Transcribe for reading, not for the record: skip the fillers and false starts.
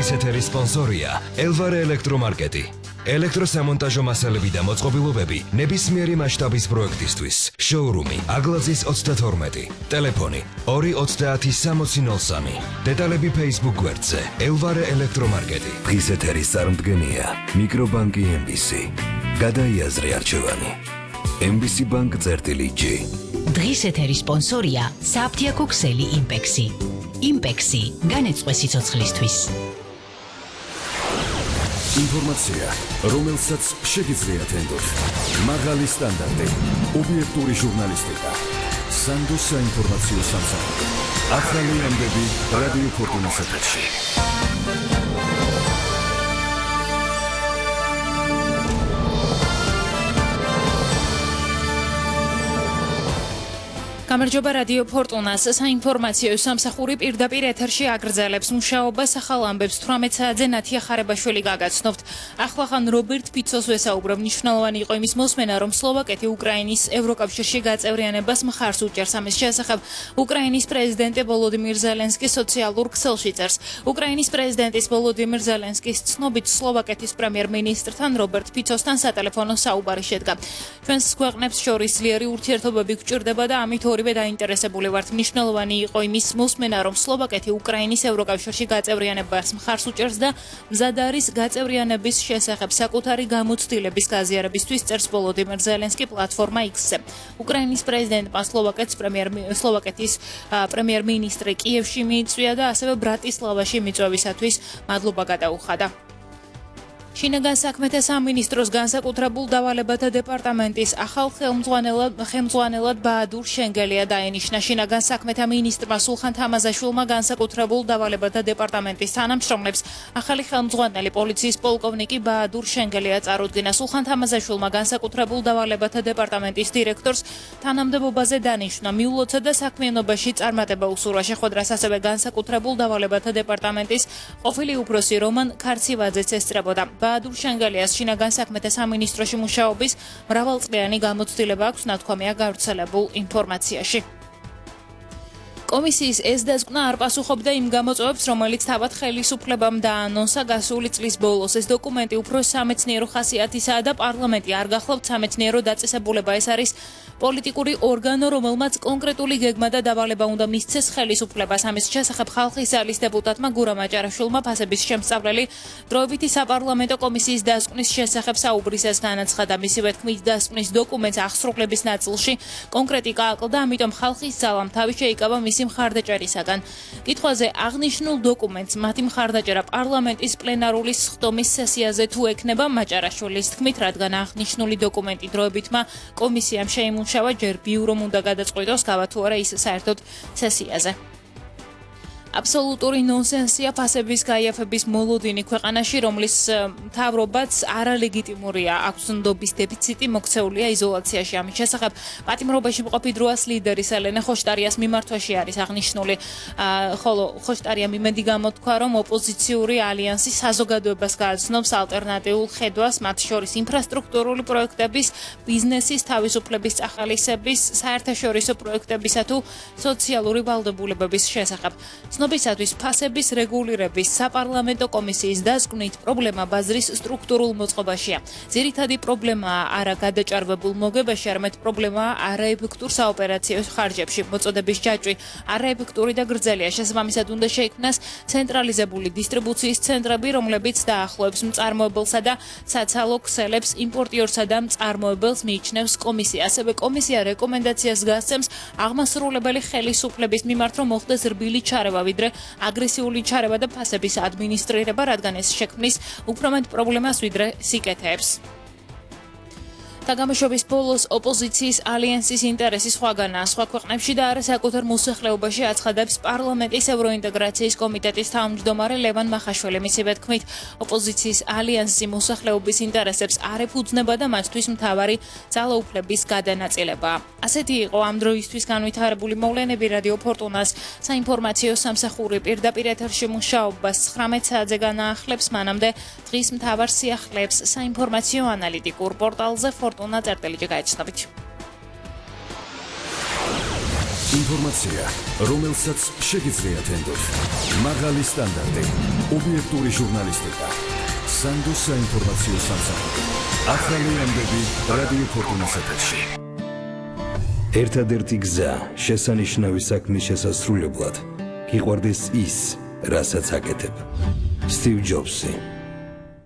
დღის ეთერის სპონსორია ელვარე ელექტრომარკეტი. ელექტროსამონტაჟო მასალები და მოწყობილობები ნებისმიერი მასშტაბის პროექტისთვის. შოურუმი აგლაძის 32. ტელეფონი 2306003. დეტალები Facebook გვერდზე ელვარე ელექტრომარკეტი. დღის ეთერის წარმდგენია მიკრობანკი MBC. გადაიაზრე არჩევანი. MBC Bank წერტილი-G. დღის ეთერის სპონსორია საფთიაქო ქსელი იმპექსი. იმპექსი განეწყვე სიცოცხლისთვის. ინფორმაცია, რომელსაც შეგიძლიათ ენდოთ. მაღალი სტანდარტი, ობიექტური ჟურნალისტიკა. სანდოს საინფორმაციო სამსახური. ახალი ამბები რადიო ფორტუნას ეთერში. გამარჯობა რადიო ფორტუნას საინფორმაციო სამსახური პირდაპირ ეთერში აგრძელებს მუშაობას ახალ ამბებს 18 საათზე ნათია ხარებაშვილი გაგაცნობთ. ახლახან რობერტ ფიცოს ვესაუბრებ. მნიშვნელოვანი იყო იმის მოსმენა, რომ სლოვაკეთი უკრაინის ევროკავშირში გაწევრიანებას მხარს უჭერს. ამის შესახებ უკრაინის პრეზიდენტი ვოლოდიმირ ზელენსკი სოციალურ ქსელში წერს. უკრაინის პრეზიდენტის ვოლოდიმირ ზელენსკის ცნობით სლოვაკეთის პრემიერ-მინისტრთან რობერტ ფიცოსთან სატელეფონო საუბარი შედგა. ჩვენს ქვეყნებს შორის ძლიერი ურთიერთობები გვჭირდება და ამით ორივე დაინტერესებული ვართ. მნიშვნელოვანი იყო იმის მოსმენა, რომ სლოვაკეთი უკრაინის ევროკავშირში გაწევრიანებას მხარს უჭერს და მზად არის გაწევრიანების შესახებ საკუთარი გამოცდილების გაზიარებისთვის, წერს ვოლოდიმირ ზელენსკი პლატფორმა X-ზე. უკრაინის პრეზიდენტმა სლოვაკეთის პრემიერ-მინისტრი კიევში მიიწვია და ასევე ბრატისლავაში მიწვევისათვის მადლობა გადაუხადა. შინაგან საქმეთა სამინისტროს განსაკუთრებულ დავალებათა დეპარტამენტის ახალ ხელმძღვანელად ბაადურ შენგელია დაენიშნა. შინაგან საქმეთა მინისტრმა სულხან თამაზაშვილმა განსაკუთრებულ დავალებათა დეპარტამენტის თანამშრომლებს ახალი ხელმძღვანელი პოლიციის პოლკოვნიკი ბაადურ შენგელია წარუდგინა. სულხან თამაზაშვილმა განსაკუთრებულ დავალებათა დეპარტამენტის დირექტორს თანამდებობაზე დანიშნა. მიულოცა და საქმიანობაში წარმატება უსურვა. შეხვედრას ასევე განსაკუთრებულ დავალებათა დეპარტამენტის ყოფილი უფროსი რომან ქარცივაძეც ესწრებოდა. ბაადურ შენგელიას შინაგან საქმეთა სამინისტროში მუშაობის მრავალწლიანი გამოცდილება აქვს, ნათქვამია გავრცელებულ ინფორმაციაში. კომისიის ეს დაზკვნა არ პასუხობდა იმ გამოწვევებს, რომელიც თავად ხელისუფლებამ დაანონსა გასული წლის ბოლოს. ეს დოკუმენტი უფრო სამეცნიერო ხასიათისაა და პარლამენტი არ გახლავთ სამეცნიერო დაწესებულება. ეს არის პოლიტიკური ორგანო, რომელმაც კონკრეტული გეგმა და დავალება უნდა მისცეს ხელისუფლებას. ამის შესახებ ხალხის ძალის დეპუტატმა გურამ აჭარაშვილმა ფასების შემსწავლელი დროებითი საპარლამენტო კომისიის დასკვნის შესახებ საუბრისას განაცხადა. მისივე თქმით, დასკვნის დოკუმენტს აღსრულების ნაწილში კონკრეტიკა აკლდა, ამიტომ ხალხის ძალამ თავი შეიკავა მისი მხარდაჭერისაგან. კითხვაზე აღნიშნულ დოკუმენტს მათი მხარდაჭერა პარლამენტის პლენარული სხდომის სესიაზე თუ ექნება, მაჭარაშვილის თქმით, რადგან აღნიშნული დოკუმენტი დროებითმა კომისიამ შეიმუშავა, ჯერ ბიურომ უნდა გადაწყვიტოს, გავა თუ არა ის საერთოდ სესიაზე. აბსოლუტური ნონსენსია ფასების გაიაფების მოლოდინი ქვეყანაში, რომლის მთავრობაც არალეგიტიმურია, აქვს ნდობის დეფიციტი, მოქცეულია იზოლაციაში. ამის შესახებ პატიმრობაში მყოფი დროას ლიდერის ელენე ხოშტარიას მიმართვაში არის აღნიშნული, ხოლო ხოშტარიამ იმედი გამოთქვა, რომ ოპოზიციური ალიანსი საზოგადოებას გააცნობს ალტერნატიულ ხედვას, მათ შორის ინფრასტრუქტურული პროექტების, ბიზნესის, თავისუფლების წახალისების, საერთაშორისო პროექტებისა თუ სოციალური ვალდებულებების შესახებ. ცნობისათვის ფასების რეგულირების საპარლამენტო კომისიის დასკვნით პრობლემა ბაზრის სტრუქტურულ მოწყობაშია. ძირითადი პრობლემაა არა გადაჭარბებულ მოგებაში, არამედ პრობლემაა არაეფექტურ საოპერაციო ხარჯებში. მოწოდების ჯაჭვი არაეფექტური და გრძელია. შესაბამისად უნდა შეიქმნას ცენტრალიზებული დისტრიბუციის ცენტრები, რომლებიც დაახლოებს მწარმოებელსა და საცალო ქსელებს, იმპორტიორსა და მწარმოებელს მიიჩნევს კომისია. ასევე კომისია რეკომენდაციას გასცემს აღმასრულებელი ხელისუფლების მიმართ, რომ მოხდეს რბილი ჩარევა, ვიდრე აგრესიული ჩარევა და ფასების ადმინისტრირება, რადგან ეს შექმნის უფრო მეტ პრობლემას ვიდრე სიკეთეებს. თაგამოშობის ბოლოს ოპოზიციის ალიანსის ინტერესი სხვაგანაა. სხვა ქვეყნებში და არა საკუთარ მოსახლეობაში აცხადებს პარლამენტის ევროინტეგრაციის კომიტეტის თავმჯდომარე ლევან მახაშვილი. მისივე თქმით, ოპოზიციის ალიანსი მოსახლეობის ინტერესებს არ ეფუძნება და მათთვის მთავარი ძალაუფლების გადანაწილებაა. ასეთი იყო ამ დროისთვის განვითარებული მოვლენები რადიო ფორტუნას საინფორმაციო სამსახური პირდაპირ ეთერში მუშაობას 19 საათზე განაახლებს, მანამდე დღის მთავარ სიახლეებს საინფორმაციო ანალიტიკურ პორტალზე ფორტუნა წერტილი გაიცნობით. ინფორმაცია, რომელსაც შეგიძლიათ ენდოთ. მაღალი სტანდარტი, ობიექტური ჟურნალისტიკა. სანდო საინფორმაციო სამსახური. ახალი ამბები რადიო ფორტუნას ეთერში. ერთადერთი გზა შესანიშნავი საქმის შესასრულებლად გიყვარდეს ის, რასაც აკეთებ. სტივ ჯობსი.